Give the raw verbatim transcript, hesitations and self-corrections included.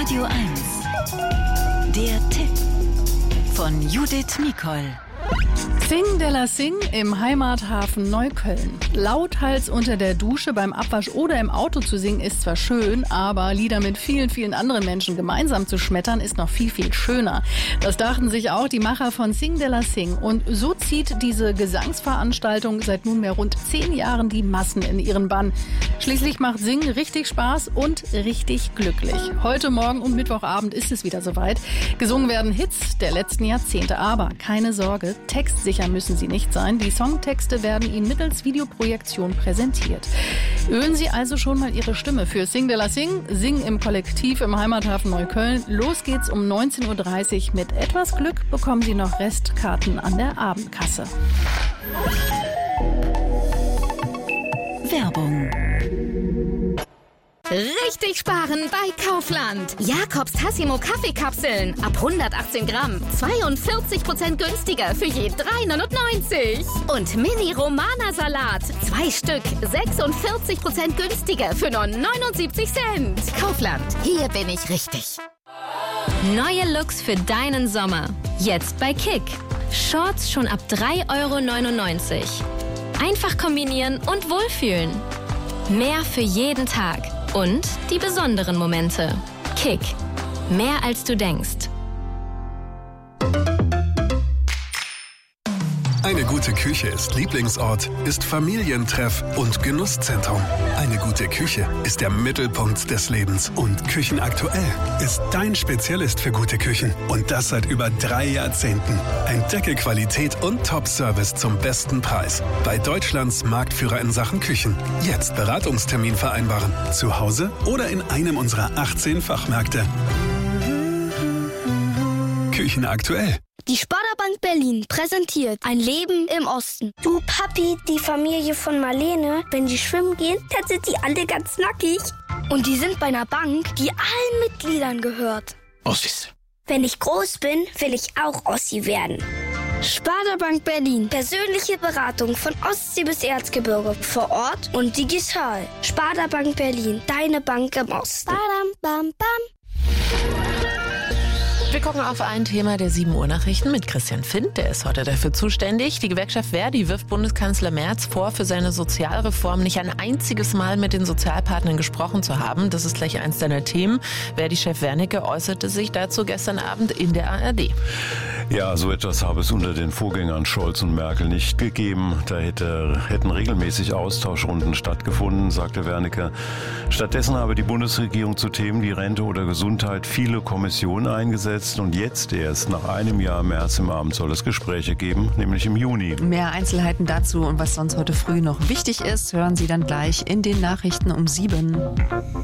Radio eins. Der Tipp von Judith Nicol. Sing de la Sing im Heimathafen Neukölln. Lauthals unter der Dusche, beim Abwasch oder im Auto zu singen ist zwar schön, aber Lieder mit vielen, vielen anderen Menschen gemeinsam zu schmettern ist noch viel, viel schöner. Das dachten sich auch die Macher von Sing de la Sing. Und so zieht diese Gesangsveranstaltung seit nunmehr rund zehn Jahren die Massen in ihren Bann. Schließlich macht Singen richtig Spaß und richtig glücklich. Heute Morgen und Mittwochabend ist es wieder soweit. Gesungen werden Hits der letzten Jahrzehnte, aber keine Sorge, textsicher müssen sie nicht sein. Die Songtexte werden Ihnen mittels Videoprojektion präsentiert. Ölen Sie also schon mal Ihre Stimme für Sing de la Sing. Singen im Kollektiv im Heimathafen Neukölln. Los geht's um neunzehn Uhr dreißig. Mit etwas Glück bekommen Sie noch Restkarten an der Abendkasse. Werbung. Richtig sparen bei Kaufland. Jakobs Tassimo Kaffeekapseln ab hundertachtzehn Gramm. zweiundvierzig Prozent günstiger für je drei neunundneunzig. Und Mini Romana Salat. Zwei Stück. sechsundvierzig Prozent günstiger für nur neunundsiebzig Cent. Kaufland. Hier bin ich richtig. Neue Looks für deinen Sommer. Jetzt bei Kick. Shorts schon ab drei Euro neunundneunzig. Einfach kombinieren und wohlfühlen. Mehr für jeden Tag. Und die besonderen Momente. Kick. Mehr als du denkst. Eine gute Küche ist Lieblingsort, ist Familientreff und Genusszentrum. Eine gute Küche ist der Mittelpunkt des Lebens. Und Küchenaktuell ist dein Spezialist für gute Küchen. Und das seit über drei Jahrzehnten. Entdecke Qualität und Top-Service zum besten Preis. Bei Deutschlands Marktführer in Sachen Küchen. Jetzt Beratungstermin vereinbaren. Zu Hause oder in einem unserer achtzehn Fachmärkte. Küchenaktuell. Die Sparda-Bank Berlin präsentiert ein Leben im Osten. Du Papi, die Familie von Marlene, wenn die schwimmen gehen, dann sind die alle ganz nackig. Und die sind bei einer Bank, die allen Mitgliedern gehört. Ossis. Wenn ich groß bin, will ich auch Ossi werden. Sparda-Bank Berlin. Persönliche Beratung von Ostsee bis Erzgebirge. Vor Ort und digital. Sparda-Bank Berlin. Deine Bank im Osten. Badam, bam, bam. Wir gucken auf ein Thema der sieben Uhr Nachrichten mit Christian Findt. Der ist heute dafür zuständig. Die Gewerkschaft Verdi wirft Bundeskanzler Merz vor, für seine Sozialreform nicht ein einziges Mal mit den Sozialpartnern gesprochen zu haben. Das ist gleich eins seiner Themen. Verdi-Chef Wernicke äußerte sich dazu gestern Abend in der A R D. Ja, so etwas habe es unter den Vorgängern Scholz und Merkel nicht gegeben. Da hätte, hätten regelmäßig Austauschrunden stattgefunden, sagte Wernicke. Stattdessen habe die Bundesregierung zu Themen wie Rente oder Gesundheit viele Kommissionen eingesetzt. Und jetzt erst nach einem Jahr März im Amt soll es Gespräche geben, nämlich im Juni. Mehr Einzelheiten dazu und was sonst heute früh noch wichtig ist, hören Sie dann gleich in den Nachrichten um sieben.